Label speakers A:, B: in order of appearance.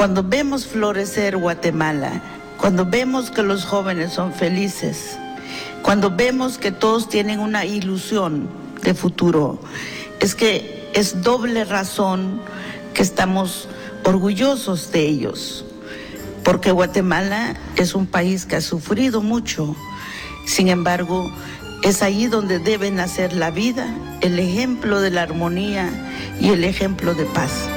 A: cuando vemos florecer Guatemala, cuando vemos que los jóvenes son felices, cuando vemos que todos tienen una ilusión de futuro, es que es doble razón que estamos orgullosos de ellos, porque Guatemala es un país que ha sufrido mucho. Sin embargo, es ahí donde debe nacer la vida, el ejemplo de la armonía y el ejemplo de paz.